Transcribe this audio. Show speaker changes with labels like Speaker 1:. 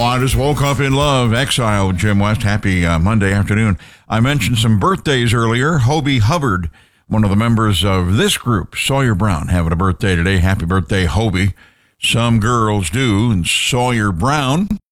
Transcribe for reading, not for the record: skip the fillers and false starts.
Speaker 1: I just woke up in love. Exile, Jim West. Happy Monday afternoon. I mentioned some birthdays earlier. Hobie Hubbard, one of the members of this group, Sawyer Brown, having a birthday today. Happy birthday, Hobie. Some girls do. And Sawyer Brown